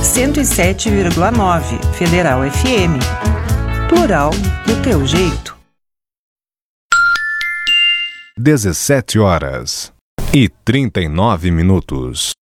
107,9 Federal FM. Plural do teu jeito. 17h39.